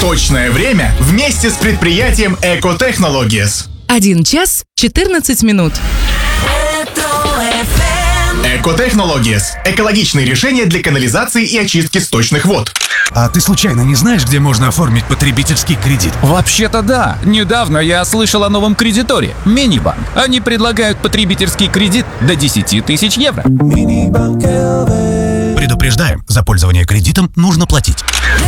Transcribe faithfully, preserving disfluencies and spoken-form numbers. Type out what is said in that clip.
Точное время вместе с предприятием Eco Technologies. Один час четырнадцать минут. Eco Technologies – экологичные решения для канализации и очистки сточных вод. А ты случайно не знаешь, где можно оформить потребительский кредит? Вообще-то да. Недавно я слышал о новом кредиторе – Минибанк. Они предлагают потребительский кредит до десять тысяч евро. Предупреждаем, за пользование кредитом нужно платить.